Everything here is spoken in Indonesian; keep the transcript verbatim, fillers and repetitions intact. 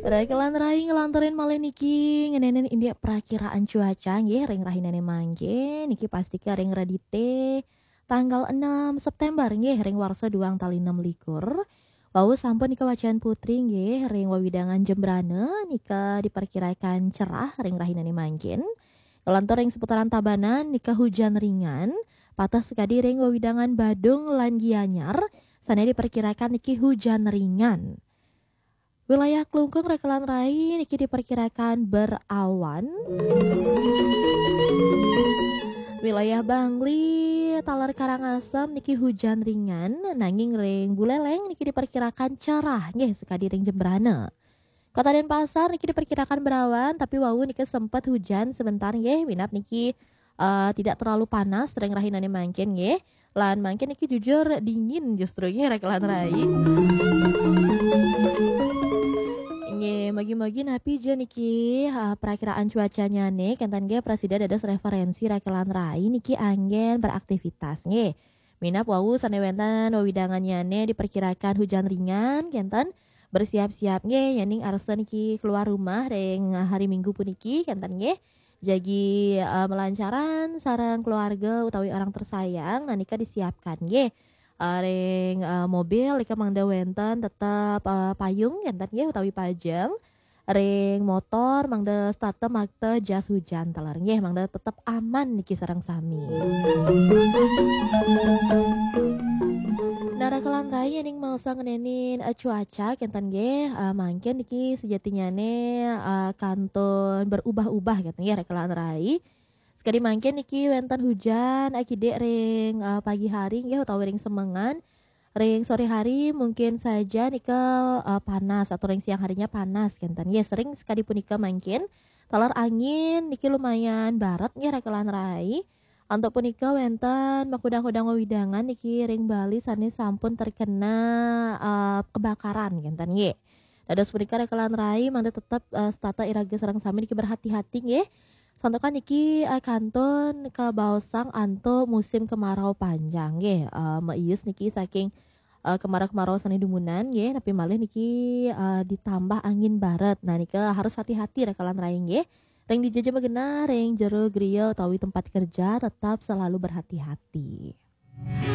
Rakelan rai ngelantarin malih niki ngenenen india perakiraan cuaca nggih ring rahinane mangke niki pastika ring radite tanggal enam September nggih ring warsa duang tali enam likur. Wau sampun nika wacan putri nggih ring wawidangan jembrana nika diperkirakan cerah ring rahinane mangkin. Kelantor ring seputaran Tabanan nika hujan ringan, patah sekadi ring wawidangan Badung lan Gianyar sana diperkirakan niki hujan ringan. Wilayah Klungkung Rekelan Rai niki diperkirakan berawan. Wilayah Bangli, Talar Karangasem niki hujan ringan, nanging ring Buleleng niki diperkirakan cerah nggih sekadi ring Jembrana. Kota Denpasar niki diperkirakan berawan tapi wau niki sempat hujan sebentar nggih, minap niki eh, tidak terlalu panas ring rahinane mangkin nggih. Lan mangkin niki jujur dingin justru nggih Rekelan Rai. Nggih, magi-magi napi je niki ha, perakiraan cuacanya nih kenten ge presiden ada referensi rakelan rai niki anggen beraktivitas nggih. Minap wau sanewenten wawidangannya nih diperkirakan hujan ringan kenten bersiap-siap nggih yaning arsa niki keluar rumah ring hari Minggu puniki kenten nggih. Jagi eh, melancaran sareng keluarga utawi orang tersayang nah nika disiapkan nggih. Eh, ring eh, mobil ika mangda wenten tetep eh, payung enten nggih utawi pajang. Ring motor mangda starter makte jas hujan teler nggih mangda tetep aman niki sareng sami. Narakelan raya ning mangsa ngenenin eh, cuaca kenten nggih eh, mangken niki sejatinyane eh, kantun berubah-ubah kenten nggih rekelan rai. Sekali mangken niki wenten hujan akide ring eh, pagi hari nggih utawi ring semengan. Ring sore hari mungkin saja nika eh, panas atau ring siang harinya panas kenten. Ya sering sekali punika mangkin. Talar angin niki lumayan barat nggih rekelan rai. Untuk punika wenten makudang-kudang wawidangan niki ring Bali sanes sampun terkena eh, kebakaran kenten nggih. Dados punika rekelan rai mangda tetep eh, stata iraga sareng sami niki berhati-hati nggih. Santokan niki eh, kantun ke Baosang anto musim kemarau panjang nggih. Eh, meius niki saking eh, kemarau-kemarau sani dumunan nggih tapi malih niki eh, ditambah angin barat. Nah nika harus hati-hati rekalan rai nggih. Ring dijajah megena ring jero griya utawi tempat kerja tetap selalu berhati-hati.